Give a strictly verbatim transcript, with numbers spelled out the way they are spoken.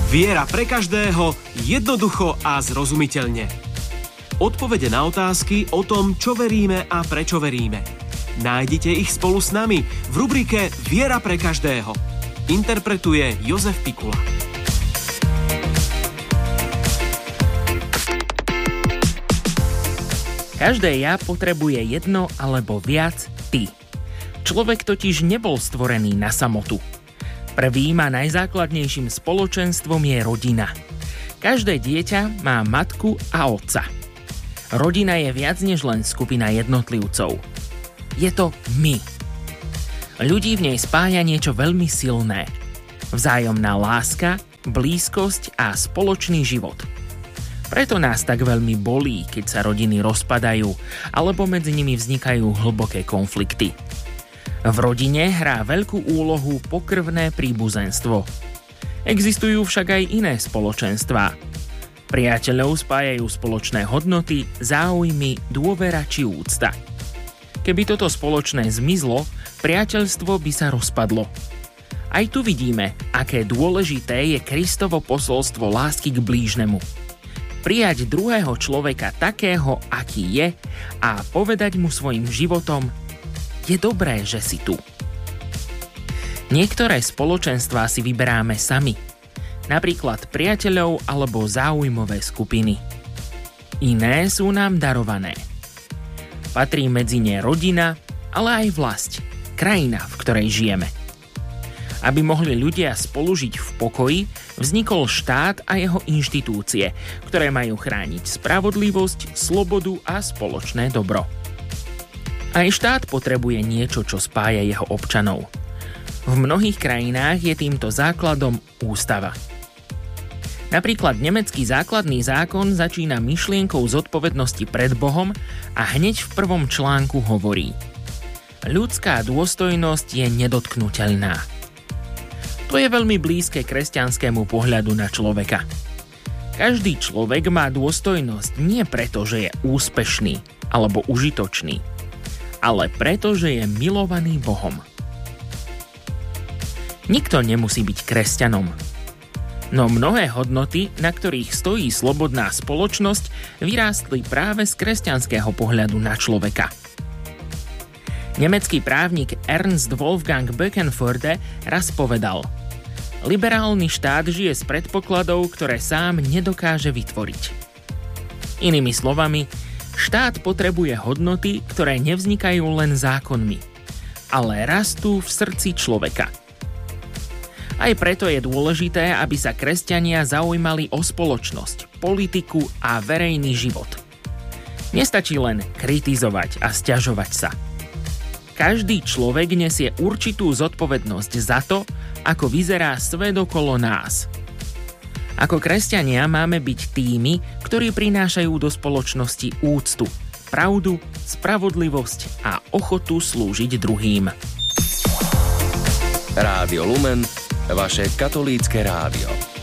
Viera pre každého, jednoducho a zrozumiteľne. Odpovede na otázky o tom, čo veríme a prečo veríme. Nájdite ich spolu s nami v rubrike Viera pre každého. Interpretuje Jozef Pikula. Každé ja potrebuje jedno alebo viac ty. Človek totiž nebol stvorený na samotu. Prvým a najzákladnejším spoločenstvom je rodina. Každé dieťa má matku a otca. Rodina je viac než len skupina jednotlivcov. Je to my. Ľudí v nej spája niečo veľmi silné. Vzájomná láska, blízkosť a spoločný život. Preto nás tak veľmi bolí, keď sa rodiny rozpadajú, alebo medzi nimi vznikajú hlboké konflikty. V rodine hrá veľkú úlohu pokrvné príbuzenstvo. Existujú však aj iné spoločenstvá. Priateľov spájajú spoločné hodnoty, záujmy, dôvera či úcta. Keby toto spoločné zmizlo, priateľstvo by sa rozpadlo. Aj tu vidíme, aké dôležité je Kristovo posolstvo lásky k blížnemu. Prijať druhého človeka takého, aký je, a povedať mu svojim životom: je dobré, že si tu. Niektoré spoločenstvá si vyberáme sami, napríklad priateľov alebo záujmové skupiny. Iné sú nám darované. Patrí medzi ne rodina, ale aj vlasť, krajina, v ktorej žijeme. Aby mohli ľudia spolužiť v pokoji, vznikol štát a jeho inštitúcie, ktoré majú chrániť spravodlivosť, slobodu a spoločné dobro. Aj štát potrebuje niečo, čo spája jeho občanov. V mnohých krajinách je týmto základom ústava. Napríklad nemecký základný zákon začína myšlienkou zodpovednosti pred Bohom a hneď v prvom článku hovorí: ľudská dôstojnosť je nedotknuteľná. To je veľmi blízke kresťanskému pohľadu na človeka. Každý človek má dôstojnosť nie preto, že je úspešný alebo užitočný, ale preto, že je milovaný Bohom. Nikto nemusí byť kresťanom. No mnohé hodnoty, na ktorých stojí slobodná spoločnosť, vyrástli práve z kresťanského pohľadu na človeka. Nemecký právnik Ernst Wolfgang Böckenförde raz povedal: liberálny štát žije z predpokladov, ktoré sám nedokáže vytvoriť. Inými slovami, štát potrebuje hodnoty, ktoré nevznikajú len zákonmi, ale rastú v srdci človeka. Aj preto je dôležité, aby sa kresťania zaujímali o spoločnosť, politiku a verejný život. Nestačí len kritizovať a sťažovať sa. Každý človek nesie určitú zodpovednosť za to, ako vyzerá svet okolo nás. Ako kresťania máme byť tými, ktorí prinášajú do spoločnosti úctu, pravdu, spravodlivosť a ochotu slúžiť druhým. Rádio Lumen, vaše katolícke rádio.